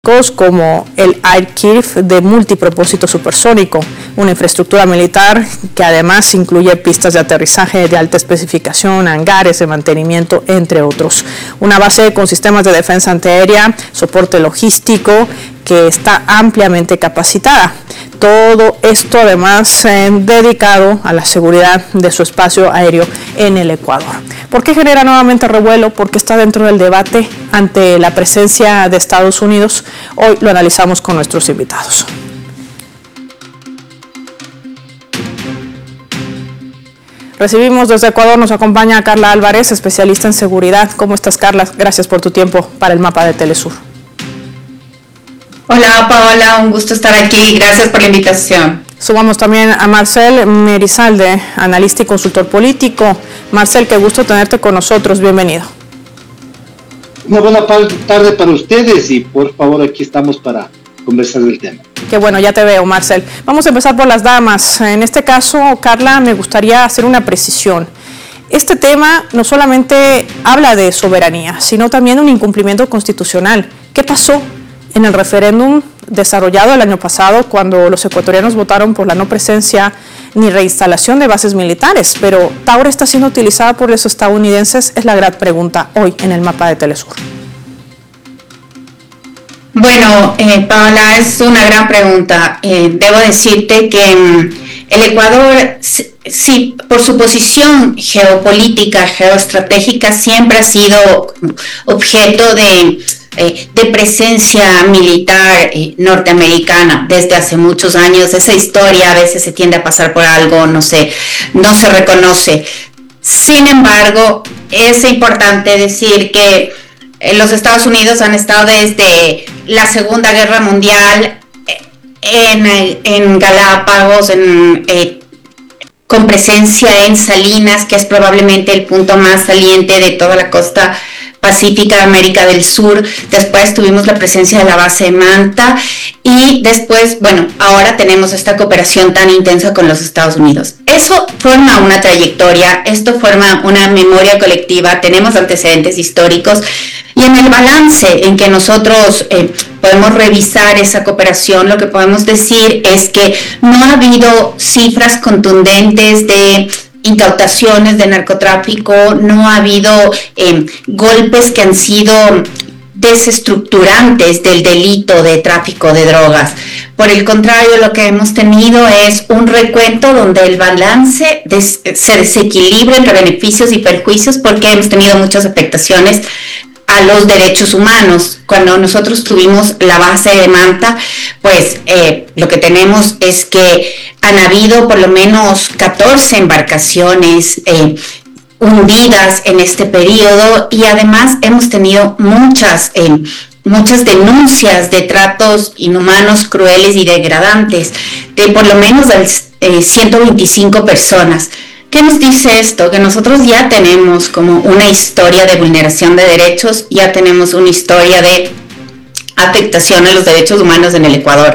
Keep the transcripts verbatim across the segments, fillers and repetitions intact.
como el Airkirf de multipropósito supersónico, una infraestructura militar que además incluye pistas de aterrizaje de alta especificación, hangares de mantenimiento, entre otros. Una base con sistemas de defensa antiaérea, soporte logístico, que está ampliamente capacitada. Todo esto además eh, dedicado a la seguridad de su espacio aéreo en el Ecuador. ¿Por qué genera nuevamente revuelo? Porque está dentro del debate ante la presencia de Estados Unidos. Hoy lo analizamos con nuestros invitados. Recibimos desde Ecuador, nos acompaña Carla Álvarez, especialista en seguridad. ¿Cómo estás, Carla? Gracias por tu tiempo para el mapa de Telesur. Hola, Paola, un gusto estar aquí. Gracias por la invitación. Sumamos también a Marcel Merizalde, analista y consultor político. Marcel, qué gusto tenerte con nosotros. Bienvenido. Una buena tarde para ustedes y por favor aquí estamos para conversar del tema. Qué bueno, ya te veo, Marcel. Vamos a empezar por las damas. En este caso, Carla, me gustaría hacer una precisión. Este tema no solamente habla de soberanía, sino también de un incumplimiento constitucional. ¿Qué pasó en el referéndum desarrollado el año pasado cuando los ecuatorianos votaron por la no presencia ni reinstalación de bases militares? Pero ahora está siendo utilizada por los estadounidenses, es la gran pregunta hoy en el mapa de Telesur. Bueno, eh, Paola, es una gran pregunta. Eh, debo decirte que mm, el Ecuador, sí, por su posición geopolítica, geoestratégica, siempre ha sido objeto de Eh, de presencia militar eh, norteamericana desde hace muchos años. Esa historia a veces se tiende a pasar por algo, no sé, no se reconoce. Sin embargo, es importante decir que eh, los Estados Unidos han estado desde la Segunda Guerra Mundial eh, en, en Galápagos, en eh, con presencia en Salinas, que es probablemente el punto más saliente de toda la costa pacífica de América del Sur. Después tuvimos la presencia de la base de Manta y después, bueno, ahora tenemos esta cooperación tan intensa con los Estados Unidos. Eso forma una trayectoria, esto forma una memoria colectiva, tenemos antecedentes históricos y en el balance en que nosotros eh, podemos revisar esa cooperación, lo que podemos decir es que no ha habido cifras contundentes de incautaciones de narcotráfico, no ha habido eh, golpes que han sido desestructurantes del delito de tráfico de drogas. Por el contrario, lo que hemos tenido es un recuento donde el balance des- se desequilibra entre beneficios y perjuicios porque hemos tenido muchas afectaciones a los derechos humanos. Cuando nosotros tuvimos la base de Manta, pues eh, lo que tenemos es que han habido por lo menos catorce embarcaciones eh, hundidas en este periodo y además hemos tenido muchas, eh, muchas denuncias de tratos inhumanos, crueles y degradantes de por lo menos eh, ciento veinticinco personas. ¿Qué nos dice esto? Que nosotros ya tenemos como una historia de vulneración de derechos, ya tenemos una historia de afectación a los derechos humanos en el Ecuador.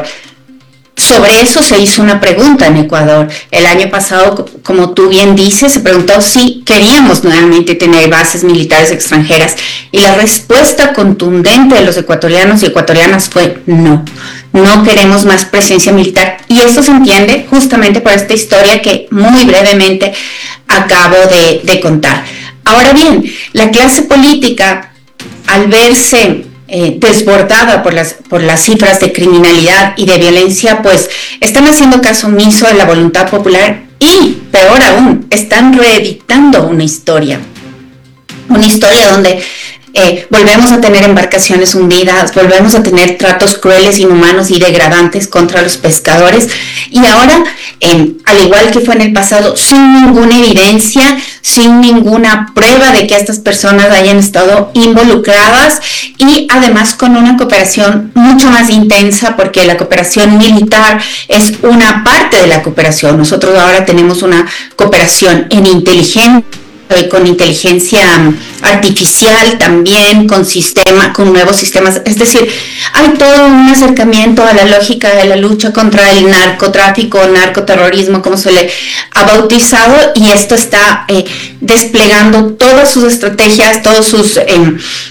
Sobre eso se hizo una pregunta en Ecuador. El año pasado, como tú bien dices, se preguntó si queríamos nuevamente tener bases militares extranjeras y la respuesta contundente de los ecuatorianos y ecuatorianas fue no. No queremos más presencia militar y eso se entiende justamente por esta historia que muy brevemente acabo de, de contar. Ahora bien, la clase política, al verse eh, desbordada por las, por las cifras de criminalidad y de violencia, pues están haciendo caso omiso de la voluntad popular y, peor aún, están reeditando una historia. Una historia donde Eh, volvemos a tener embarcaciones hundidas, volvemos a tener tratos crueles, inhumanos y degradantes contra los pescadores y ahora, eh, al igual que fue en el pasado, sin ninguna evidencia, sin ninguna prueba de que estas personas hayan estado involucradas y además con una cooperación mucho más intensa porque la cooperación militar es una parte de la cooperación. Nosotros ahora tenemos una cooperación en inteligencia, con inteligencia artificial también, con sistema, con nuevos sistemas, es decir, hay todo un acercamiento a la lógica de la lucha contra el narcotráfico, narcoterrorismo, como se le ha bautizado, y esto está eh, desplegando todas sus estrategias, todos sus eh,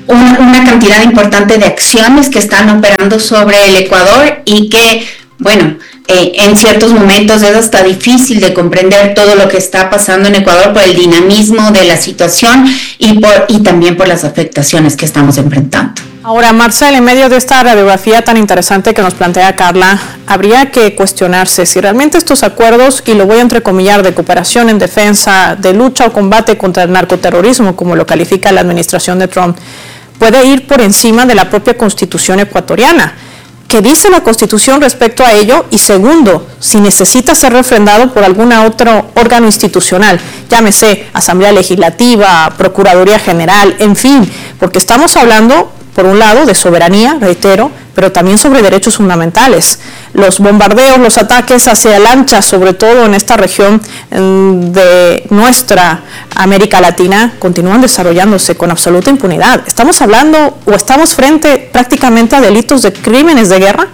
una, una cantidad importante de acciones que están operando sobre el Ecuador y que, bueno, eh, en ciertos momentos es hasta difícil de comprender todo lo que está pasando en Ecuador por el dinamismo de la situación y, por, y también por las afectaciones que estamos enfrentando. Ahora, Marcel, en medio de esta radiografía tan interesante que nos plantea Carla, habría que cuestionarse si realmente estos acuerdos, y lo voy a entrecomillar, de cooperación en defensa, de lucha o combate contra el narcoterrorismo, como lo califica la administración de Trump, puede ir por encima de la propia Constitución ecuatoriana. ¿Qué dice la Constitución respecto a ello? Y segundo, si necesita ser refrendado por algún otro órgano institucional, llámese Asamblea Legislativa, Procuraduría General, en fin, porque estamos hablando, por un lado, de soberanía, reitero, pero también sobre derechos fundamentales. Los bombardeos, los ataques hacia lanchas, sobre todo en esta región de nuestra América Latina, continúan desarrollándose con absoluta impunidad. ¿Estamos hablando o estamos frente prácticamente a delitos de crímenes de guerra?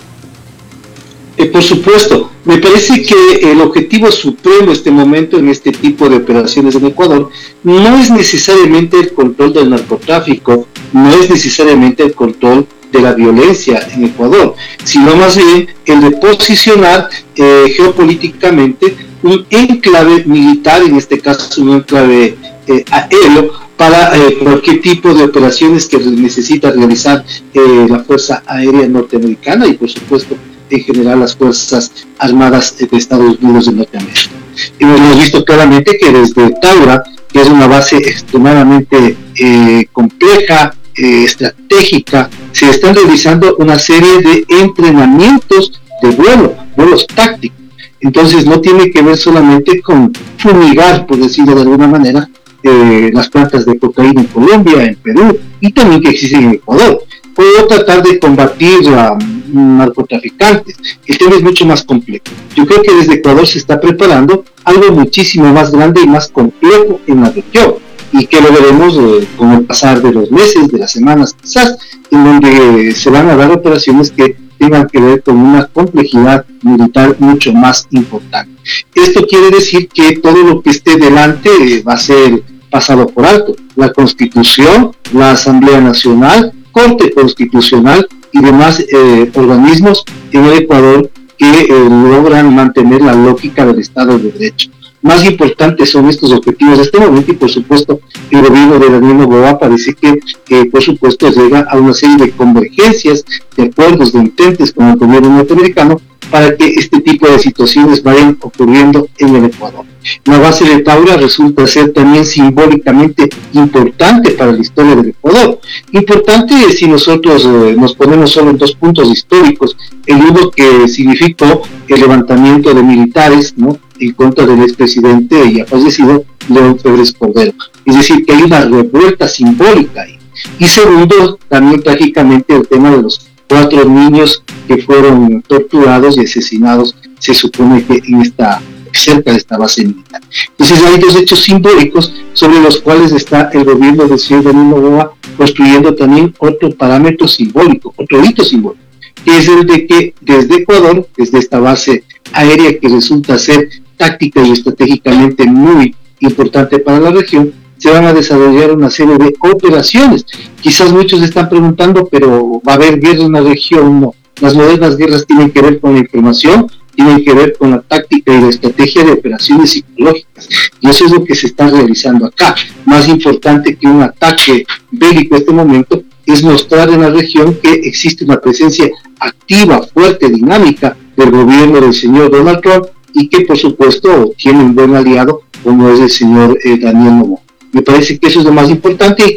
Eh, por supuesto, me parece que el objetivo supremo en este momento en este tipo de operaciones en Ecuador no es necesariamente el control del narcotráfico, no es necesariamente el control de la violencia en Ecuador, sino más bien el de posicionar eh, geopolíticamente un enclave militar, en este caso un enclave eh, aéreo, para eh, cualquier tipo de operaciones que necesita realizar eh, la Fuerza Aérea Norteamericana y por supuesto en general las Fuerzas Armadas de Estados Unidos de Norteamérica. Y hemos visto claramente que desde Taura, que es una base extremadamente eh, compleja, eh, estratégica, se están realizando una serie de entrenamientos de vuelo, vuelos tácticos. Entonces no tiene que ver solamente con fumigar, por decirlo de alguna manera, eh, las plantas de cocaína en Colombia, en Perú, y también que existen en Ecuador. Puedo tratar de combatir a narcotraficantes. El tema es mucho más complejo. Yo creo que desde Ecuador se está preparando algo muchísimo más grande y más complejo en la región, y que lo veremos eh, con el pasar de los meses, de las semanas quizás, en donde se van a dar operaciones que tengan que ver con una complejidad militar mucho más importante. Esto quiere decir que todo lo que esté delante eh, va a ser pasado por alto. La Constitución, la Asamblea Nacional, Corte Constitucional y demás eh, organismos en el Ecuador que eh, logran mantener la lógica del Estado de Derecho. Más importantes son estos objetivos de este momento y por supuesto el gobierno de Daniel Noboa parece que eh, por supuesto llega a una serie de convergencias, de acuerdos, de intentes con el gobierno norteamericano para que este tipo de situaciones vayan ocurriendo en el Ecuador. La base de Taura resulta ser también simbólicamente importante para la historia del Ecuador. Importante si nosotros eh, nos ponemos solo en dos puntos históricos. El uno que significó el levantamiento de militares, ¿no?, en contra del expresidente ya fallecido León Febres Cordero. Es decir, que hay una revuelta simbólica ahí. Y segundo, también trágicamente el tema de los cuatro niños que fueron torturados y asesinados, se supone que en esta, cerca de esta base militar. Entonces hay dos hechos simbólicos sobre los cuales está el gobierno del señor Daniel Noboa construyendo también otro parámetro simbólico, otro hito simbólico, que es el de que desde Ecuador, desde esta base aérea que resulta ser táctica y estratégicamente muy importante para la región, se van a desarrollar una serie de operaciones. Quizás muchos están preguntando, pero ¿va a haber guerra en la región? No. Las modernas guerras tienen que ver con la información, tienen que ver con la táctica y la estrategia de operaciones psicológicas. Y eso es lo que se está realizando acá. Más importante que un ataque bélico en este momento es mostrar en la región que existe una presencia activa, fuerte, dinámica del gobierno del señor Donald Trump y que por supuesto tiene un buen aliado como es el señor eh, Daniel Noboa. Me parece que eso es lo más importante,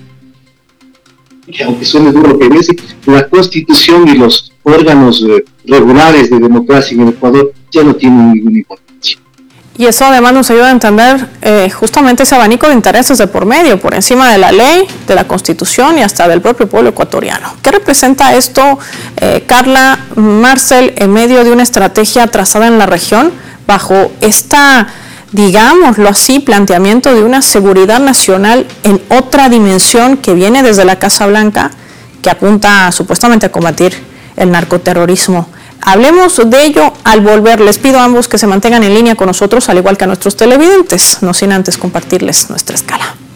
que aunque suene duro que dice, la Constitución y los órganos eh, regulares de democracia en el Ecuador ya no tienen ninguna importancia. Y eso además nos ayuda a entender eh, justamente ese abanico de intereses de por medio, por encima de la ley, de la Constitución y hasta del propio pueblo ecuatoriano. ¿Qué representa esto, eh, Carla, Marcel, en medio de una estrategia trazada en la región bajo esta, digámoslo así, planteamiento de una seguridad nacional en otra dimensión que viene desde la Casa Blanca, que apunta supuestamente a combatir el narcoterrorismo? Hablemos de ello al volver. Les pido a ambos que se mantengan en línea con nosotros, al igual que a nuestros televidentes, no sin antes compartirles nuestra escala.